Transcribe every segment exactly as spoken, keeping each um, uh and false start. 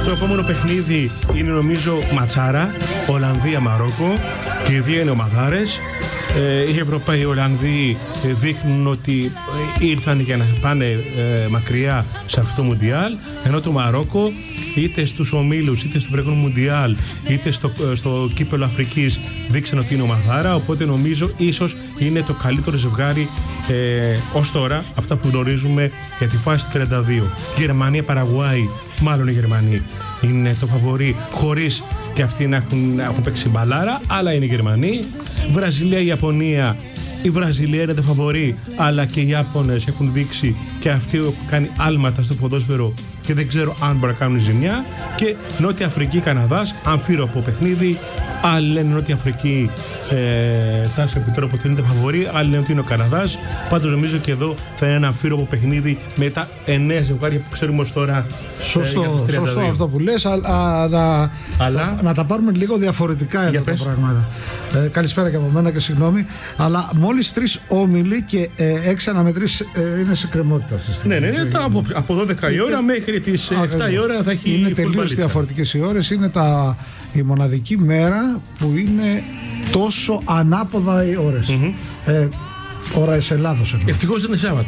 Το επόμενο παιχνίδι είναι νομίζω ματσάρα, Ολλανδία-Μαρόκο, και οι δύο είναι ομαδάρες. Ε, οι Ευρωπαίοι, οι Ολλανδοί ε, δείχνουν ότι ε, ήρθαν για να πάνε ε, μακριά σε αυτό το Μουντιάλ, ενώ το Μαρόκο είτε στους ομίλους, είτε στο προηγούμενο Μουντιάλ, είτε στο, στο κύπελλο Αφρικής δείξαν ότι είναι ομαδάρα, οπότε νομίζω ίσως είναι το καλύτερο ζευγάρι ε, ως τώρα, αυτά που γνωρίζουμε για τη φάση του τριάντα δύο. Γερμανία-Παραγουάη, μάλλον οι Γερμανοί είναι το φαβορί, χωρίς και αυτοί να έχουν, να έχουν παίξει μπαλάρα, αλλά είναι οι Γερμανοί. Βραζιλία-Ιαπωνία, η Βραζιλία είναι το φαβορί, αλλά και οι Ιάπωνες έχουν δείξει και αυτοί έχουν κάνει άλματα στο ποδόσφαιρο και δεν ξέρω αν μπορεί να κάνουν ζημιά. Και Νότια Αφρική, Καναδάς, αμφίροπο παιχνίδι. Άλλοι λένε Νότια Αφρική, ε, Τάσο Επιτρόπο ότι είναι το φαβορί, άλλοι λένε ότι είναι ο Καναδάς. Πάντως νομίζω και εδώ θα είναι ένα αμφίροπο παιχνίδι με τα εννέα ζευγάρια που ξέρουμε ως τώρα. Σωστό, ε, σωστό αυτό που λες, αλλά, να, αλλά να τα πάρουμε λίγο διαφορετικά εδώ τα πράγματα. Ε, καλησπέρα και από μένα και συγγνώμη, αλλά μόλις τρεις όμιλοι και ε, έξι αναμετρήσεις ε, είναι σε κρεμότητα αυτή τη στιγμή. Ναι, ναι, ναι, από, από δώδεκα η ώρα μέχρι τις εφτά η ώρα θα έχει. Είναι τελείως διαφορετικές οι ώρες. Είναι τα, η μοναδική μέρα που είναι τόσο ανάποδα οι ώρες. Mm-hmm. Ε, ώρα της Ελλάδος εννοώ. Ευτυχώς είναι Σάββατο.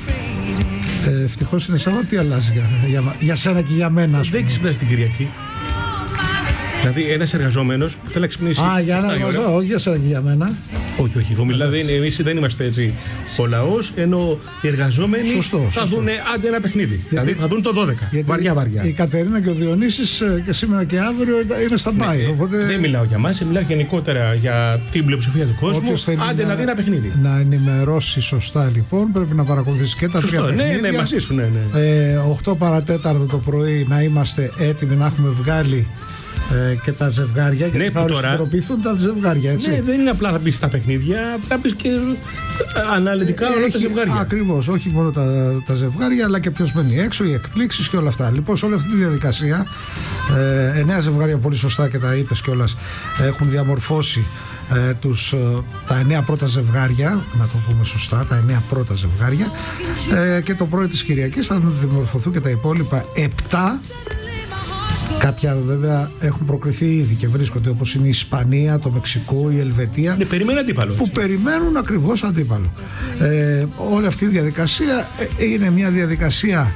Ε, ευτυχώς είναι Σάββατο, τι αλλάζει για, για, για σένα και για μένα. Δεν ξυπνάς την Κυριακή. Δηλαδή, ένας εργαζόμενος που θέλει να ξυπνήσει. Α, για ένα εργαζόμενο, όχι για σένα και για μένα. Όχι, όχι. Εγώ μιλάω, εμείς δεν είμαστε έτσι ο λαός, ενώ οι εργαζόμενοι σωστό, θα σωστό. δουν άντε ένα παιχνίδι. Γιατί, δηλαδή, θα δουν το δώδεκα. Βαριά-βαριά. Η Κατερίνα και ο Διονύσης και σήμερα και αύριο είναι στα μπάι. Ναι, οπότε... Δεν μιλάω για μας, μιλάω γενικότερα για την πλειοψηφία του κόσμου. Άντε να, να δει ένα παιχνίδι. Να ενημερώσει σωστά, λοιπόν, πρέπει να παρακολουθήσει και τα τρία παιχνίδια. Ναι, ναι, μαζί σου, ναι, ναι. Ε, οκτώ παρατέταρτο το πρωί να είμαστε έτοιμοι να έχουμε βγάλει. Ε, και τα ζευγάρια, γιατί ναι, θα οριστικοποιηθούν τα ζευγάρια, έτσι. Ναι, δεν είναι απλά να πεις στα παιχνίδια, θα πεις και αναλυτικά ε, όλα έχει, τα ζευγάρια. Ακριβώς, όχι μόνο τα, τα ζευγάρια, αλλά και ποιος μένει έξω, οι εκπλήξεις και όλα αυτά. Λοιπόν, σε όλη αυτή τη διαδικασία, ε, εννέα ζευγάρια, πολύ σωστά και τα είπες κιόλας, έχουν διαμορφώσει ε, τους, ε, τα εννέα πρώτα ζευγάρια, να το πούμε σωστά, τα εννέα πρώτα ζευγάρια, ε, και το πρωί της Κυριακής θα δημορφωθούν και τα υπόλοιπα επτά. Κάποια βέβαια έχουν προκριθεί ήδη και βρίσκονται, όπως είναι η Ισπανία, το Μεξικό, η Ελβετία. Ναι, περιμένουν αντίπαλο. Που περιμένουν ακριβώς αντίπαλο. Ε, όλη αυτή η διαδικασία είναι μια διαδικασία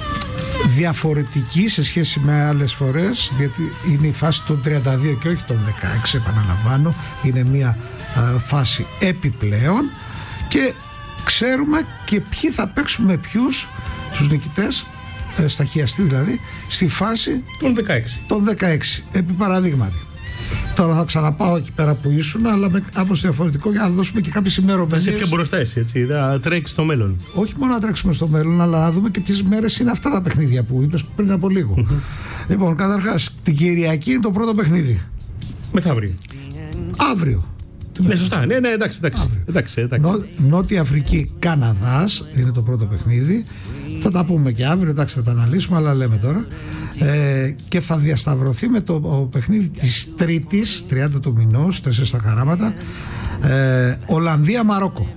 διαφορετική σε σχέση με άλλες φορές, διότι είναι η φάση των τριάντα δύο και όχι των δεκαέξι, επαναλαμβάνω. Είναι μια α, φάση επιπλέον και ξέρουμε και ποιοι θα παίξουν με ποιους, τους νικητές, στα χιαστή δηλαδή, στη φάση των δεκαέξι. Των δεκαέξι, επί παραδείγματι. Τώρα θα ξαναπάω εκεί πέρα που ήσουν, αλλά με κάπως διαφορετικό, για να δώσουμε και κάποιες ημερομηνίες. Θα είσαι πιο μπροστά εσύ, έτσι, θα τρέξει στο μέλλον. Όχι μόνο να τρέξουμε στο μέλλον, αλλά να δούμε και ποιες μέρες είναι αυτά τα παιχνίδια που είπες πριν από λίγο. Λοιπόν, καταρχάς, την Κυριακή είναι το πρώτο παιχνίδι. Μεθαύριο. Αύριο. Ναι, σωστά. Ναι, ναι, εντάξει, εντάξει. εντάξει, εντάξει. Νό, Νότια Αφρική, Καναδάς είναι το πρώτο παιχνίδι. Θα τα πούμε και αύριο, εντάξει, θα τα αναλύσουμε, αλλά λέμε τώρα. Ε, και θα διασταυρωθεί με το παιχνίδι της Τρίτης, τριάντα του μηνός, τέσσερα στα χαράματα, ε, Ολλανδία-Μαρόκο.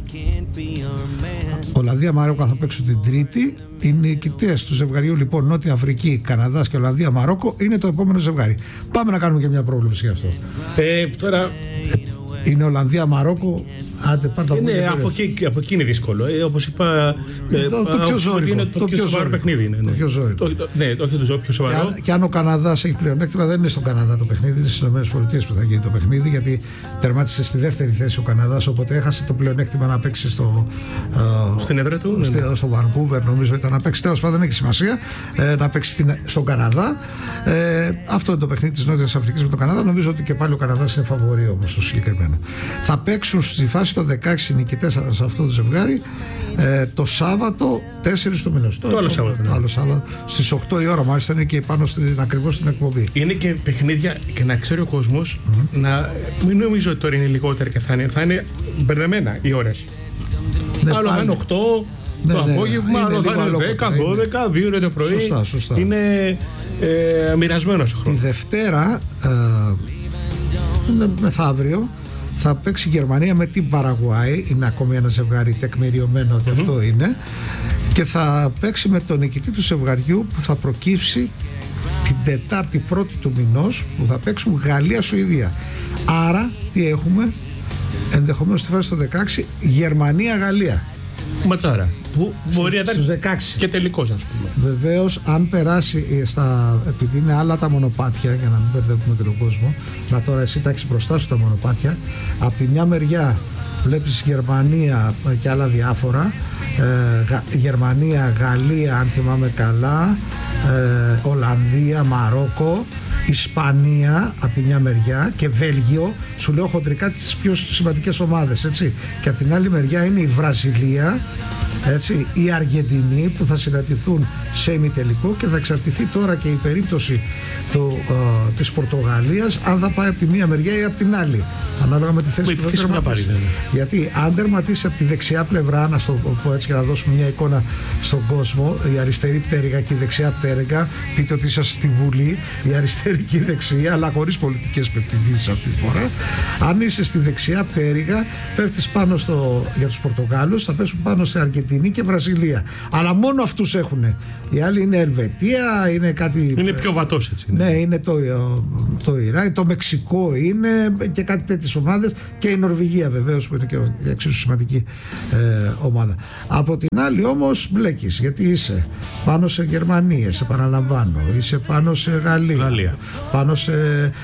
Ολλανδία-Μαρόκο θα παίξουν την Τρίτη. Οι νικητές του ζευγαριού, λοιπόν, Νότια Αφρική, Καναδάς και Ολλανδία-Μαρόκο, είναι το επόμενο ζευγάρι. Πάμε να κάνουμε και μια πρόβλεψη γι' αυτό. Ε, τώρα... Είναι Ολλανδία-Μαρόκο. Άντε, πάρτα ναι, ναι, από εκεί, από εκεί είναι δύσκολο. Ε, όπως είπα, ε, το, το πιο ζώρικο. Είναι το, το πιο σοβαρό παιχνίδι. Ναι, ναι. Το πιο ζώρικο. Το, το, ναι, το, το πιο σοβαρό. Και αν, και αν ο Καναδάς έχει πλεονέκτημα, δεν είναι στον Καναδά το παιχνίδι, είναι στις ΗΠΑ που θα γίνει το παιχνίδι, γιατί τερμάτισε στη δεύτερη θέση ο Καναδάς, οπότε έχασε το πλεονέκτημα να παίξει στο. Uh, στην έδρα του. Στο, ναι, ναι. στο Vancouver, νομίζω ήταν να παίξει. Τέλος πάντων, δεν έχει σημασία. Ε, να παίξει στην, στον Καναδά. Ε, αυτό είναι το παιχνίδι της Νότιας Αφρικής με τον Καναδά. Νομίζω ότι και πάλι ο Καναδάς είναι φαβορί όμως στο συγκεκριμένο. Θα παίξουν στη φάση των δεκαέξι νικητές σε αυτό το ζευγάρι ε, το Σάββατο τέσσερα του μηνός. Το, το άλλο Σάββατο. Το άλλο Σάββατο. Στις οκτώ η ώρα, μάλιστα, είναι και πάνω στην, ακριβώς στην εκπομπή. Είναι και παιχνίδια και να ξέρει ο κόσμος, mm-hmm. να μην νομίζω ότι τώρα είναι λιγότερα και θα είναι, θα είναι μπερδεμένα οι ώρες. Ναι, άλλο θα είναι οκτώ ναι, το ναι, απόγευμα, άλλο θα είναι δέκα, δώδεκα, δύο είναι το πρωί. Σωστά, σωστά. Είναι ε, μοιρασμένος ο χρόνος. Τη Δευτέρα, ε, μεθαύριο, θα παίξει η Γερμανία με την Παραγουάη. Είναι ακόμη ένα ζευγάρι τεκμηριωμένο ότι mm-hmm. αυτό είναι. Και θα παίξει με τον νικητή του ζευγαριού που θα προκύψει την Τετάρτη πρώτη του μηνός που θα παίξουν Γαλλία-Σουηδία. Άρα τι έχουμε? Ενδεχομένως στη φάση το δεκαέξι Γερμανία-Γαλλία. Ματσάρα. Που μπορεί να ήταν στους δεκαέξι. Και τελικός, ας πούμε. Βεβαίως, αν περάσει στα. Επειδή είναι άλλα τα μονοπάτια, για να μην μπερδεύουμε και τον κόσμο, να τώρα εσύ τα έχεις μπροστά σου τα μονοπάτια. Από τη μια μεριά βλέπεις Γερμανία και άλλα διάφορα. Ε, Γερμανία, Γαλλία, αν θυμάμαι καλά, ε, Ολλανδία, Μαρόκο, Ισπανία από τη μια μεριά και Βέλγιο, σου λέω χοντρικά τις πιο σημαντικές ομάδες, έτσι. Και από την άλλη μεριά είναι η Βραζιλία, έτσι, η Αργεντινή που θα συναντηθούν σε ημιτελικό και θα εξαρτηθεί τώρα και η περίπτωση του, ε, της Πορτογαλίας αν θα πάει από τη μία μεριά ή από την άλλη, ανάλογα με τη θέση με που θα τερματίσει. Γιατί αν τερματίσει από τη δεξιά πλευρά, να στο πω έτσι και να δώσουμε μια εικόνα στον κόσμο, η αριστερή πτέρυγα και η δεξιά πτέρυγα, πείτε ότι είσαστε στη Βουλή, η αριστερή και η δεξιά, αλλά χωρίς πολιτικές πεπτιδίσεις αυτή τη φορά. Αν είσαι στη δεξιά πτέρυγα, πέφτεις πάνω στο, για τους Πορτογάλους, θα πέσουν πάνω σε Αργεντινή και Βραζιλία. Αλλά μόνο αυτούς έχουν. Οι άλλοι είναι Ελβετία, είναι κάτι. Είναι πιο βατός, έτσι. Ναι, είναι το, το Ιράν, το Μεξικό είναι και κάτι τέτοιες ομάδες και η Νορβηγία βεβαίως που είναι και εξίσου σημαντική ε, ομάδα. Από την άλλη όμως μπλέκεις, γιατί είσαι πάνω σε Γερμανία, σε επαναλαμβάνω, είσαι πάνω σε Γαλλία, Γαλλία. πάνω σε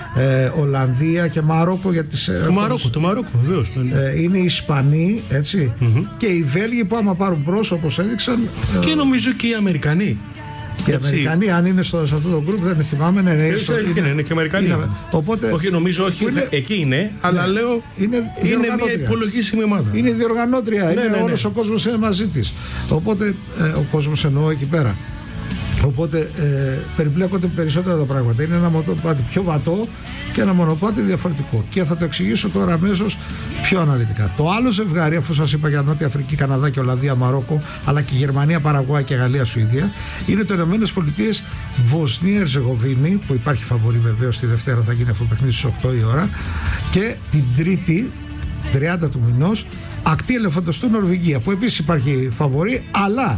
ε, Ολλανδία και Μαρόκο. Για τις, το Μαρόκο, το Μαρόκο βεβαίως. Ε, είναι οι Ισπανοί, έτσι, mm-hmm. και οι Βέλγοι που άμα πάρουν πρόσωπο όπως έδειξαν. Και νομίζω και οι Αμερικανοί. Και οι Αμερικανοί, αν είναι στο, σε αυτό το group, δεν θυμάμαι. Ναι, είναι, στο, είναι, είναι, είναι και Αμερικανοί. Είναι, οπότε, όχι, νομίζω, όχι. Είναι, εκεί είναι, ναι, αλλά λέω. Είναι, είναι μια υπολογίσιμη ομάδα. Είναι διοργανώτρια. Ναι, είναι, ναι, ναι. Όλος ο κόσμος είναι μαζί της. Οπότε, ε, ο κόσμος εννοώ εκεί πέρα. Οπότε ε, περιπλέκονται περισσότερα τα πράγματα. Είναι ένα μονοπάτι πιο βατό και ένα μονοπάτι διαφορετικό. Και θα το εξηγήσω τώρα αμέσως πιο αναλυτικά. Το άλλο ζευγάρι, αφού σας είπα για Νότια Αφρική, Καναδά και Ολλανδία, Μαρόκο, αλλά και Γερμανία, Παραγουάη και Γαλλία, Σουηδία, είναι το Ηνωμένες Πολιτείες, Βοσνία, Ερζεγοβίνη, που υπάρχει φαβορί βεβαίως τη Δευτέρα, θα γίνει αυτό το παιχνίδι στις οκτώ η ώρα, και την Τρίτη, τριάντα του μηνός, Ακτή Ελεφαντοστού, Νορβηγία, που επίσης υπάρχει φαβορί, αλλά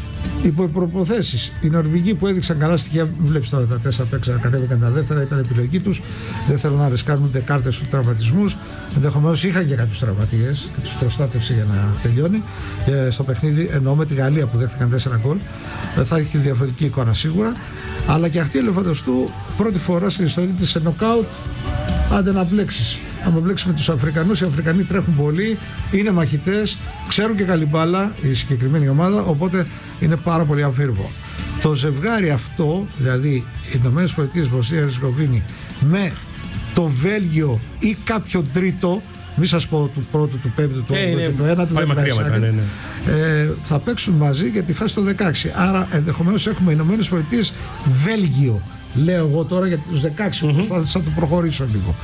υπό προποθέσεις. Οι Νορβηγοί που έδειξαν καλά στοιχεία, βλέπεις τώρα τα τέσσερα παίξα, κατέβηκαν τα δεύτερα, ήταν επιλογή τους. Δεν θέλουν να ρισκάρουν ούτε κάρτες ούτε τραυματισμούς. Ενδεχομένως είχαν και κάποιους τραυματίες και τους προστάτευσε για να τελειώνει. Και στο παιχνίδι, εννοώ με τη Γαλλία που δέχτηκαν τέσσερα γκολ, θα έχει διαφορετική εικόνα σίγουρα. Αλλά και αυτή η Ελεφαντοστού πρώτη φορά στην ιστορία της σε νοκάουτ. Άντε να μπλέξεις. Αν μπλέξουμε τους Αφρικανούς, οι Αφρικανοί τρέχουν πολύ, είναι μαχητές, ξέρουν και καλή μπάλα η συγκεκριμένη ομάδα, οπότε είναι πάρα πολύ αμφίρβο. Το ζευγάρι αυτό, δηλαδή οι Ηνωμένες Πολιτείες, Βοσνία, Ερζεγοβίνη με το Βέλγιο ή κάποιο τρίτο, μη σας πω του πρώτου, του πέμπτου, του όγδοου και του ένατου, δεν μακριά, ναι, ναι. ε, θα παίξουν μαζί για τη φάση το δεκαέξι. Άρα ενδεχομένως έχουμε Ηνωμένες Πολιτείες, Βέλγιο. Λέω εγώ τώρα για τους δεκαέξι, mm-hmm. προσπάθησα να το προχωρήσω λίγο.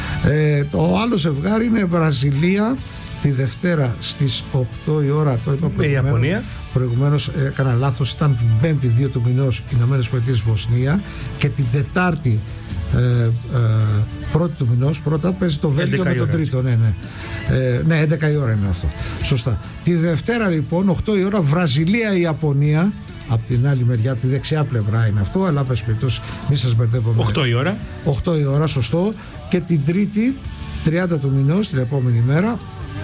Ε, το άλλο ζευγάρι είναι Βραζιλία τη Δευτέρα στις οκτώ η ώρα. Το είπα προηγουμένως. Προηγουμένως έκανα λάθος, ήταν την πέμπτη δύο του μηνός Ηνωμένες Πολιτείες, Βοσνία, και την Τετάρτη ε, ε, πρώτη του μηνός πρώτα παίζει το Βέλγιο με τον τρίτο. Ναι, ναι. Ε, ναι, έντεκα η ώρα είναι αυτό. Σωστά. Τη Δευτέρα λοιπόν οκτώ η ώρα Βραζιλία-Ιαπωνία. Από την άλλη μεριά, από τη δεξιά πλευρά είναι αυτό, αλλά πες περιπτώσει, μη σας μπερδεύω. οκτώ η ώρα. οκτώ η ώρα, σωστό. Και την Τρίτη, τριάντα του μηνός, την επόμενη μέρα,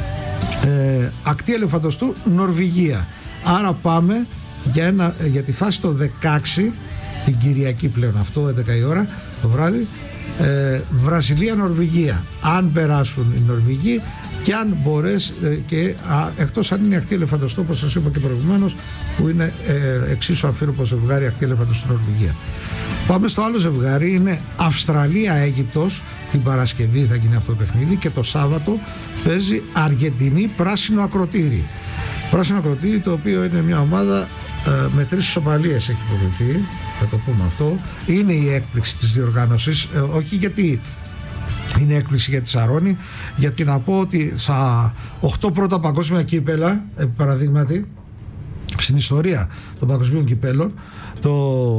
ε, Ακτή Ελεφαντοστού, Νορβηγία. Άρα πάμε για, ένα, για τη φάση το δεκαέξι, την Κυριακή πλέον αυτό, έντεκα η ώρα το βράδυ, ε, Βραζιλία-Νορβηγία. Αν περάσουν οι Νορβηγοί και αν μπορέσει, ε, και α, εκτός αν είναι Ακτή Ελεφαντοστού, όπως σας είπα και προηγουμένως, που είναι ε, εξίσου αμφίροπο ζευγάρι, Ακτή Ελεφαντοστού, Νορβηγία. Πάμε στο άλλο ζευγάρι, είναι Αυστραλία-Αίγυπτος. Την Παρασκευή θα γίνει αυτό το παιχνίδι και το Σάββατο παίζει Αργεντινή πράσινο ακροτήρι. Πράσινο ακροτήρι, το οποίο είναι μια ομάδα ε, με τρεις ισοπαλίες έχει υποβληθεί, θα το πούμε αυτό. Είναι η έκπληξη της διοργάνωσης, ε, όχι γιατί είναι έκπληξη για τη Σαρώνη, γιατί να πω ότι στα οκτώ πρώτα παγκόσμια κύπελα, επί παραδείγματι, στην ιστορία των παγκοσμίων κυπέλων, το,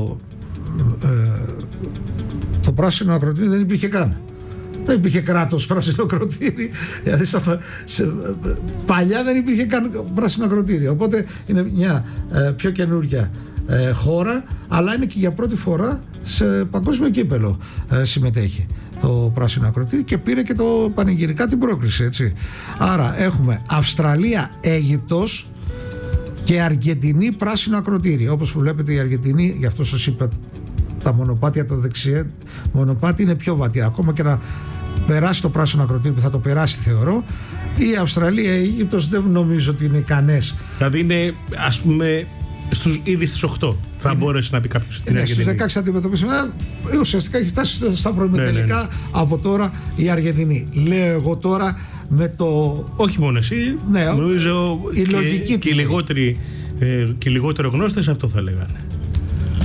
ε, το πράσινο ακροτήρι δεν υπήρχε καν. Δεν υπήρχε κράτος πράσινο ακροτήρι. Δηλαδή, σε, παλιά δεν υπήρχε καν πράσινο ακροτήρι. Οπότε είναι μια ε, πιο καινούργια ε, χώρα, αλλά είναι και για πρώτη φορά σε παγκόσμιο κύπελο ε, συμμετέχει το πράσινο ακροτήρι και πήρε και το πανηγυρικά την πρόκριση, έτσι. Άρα έχουμε Αυστραλία, Αίγυπτος και Αργεντινή πράσινο ακροτήρι. Όπως που βλέπετε η Αργεντινή, γι' αυτό σας είπα τα μονοπάτια, το δεξιέ μονοπάτι είναι πιο βατιά, ακόμα και να περάσει το πράσινο ακροτήρι, που θα το περάσει θεωρώ. Η Αυστραλία, η Αίγυπτος δεν νομίζω ότι είναι ικανές. Δηλαδή είναι, ας πούμε, στους, ήδη στις οκτώ θα είναι, μπορέσει να πει κάποιος την Αργεντινή. Στους δεκαέξι θα αντιμετωπίσει. Ε, ουσιαστικά έχει φτάσει στα προημιτελικά, ναι, ναι, ναι. Από τώρα η Αργεντινή. Λέω εγώ τώρα με το... Όχι μόνο εσύ, ναι, νομίζω η και, λογική και, οι λιγότεροι, ε, και οι λιγότερο γνώστες αυτό θα λέγανε.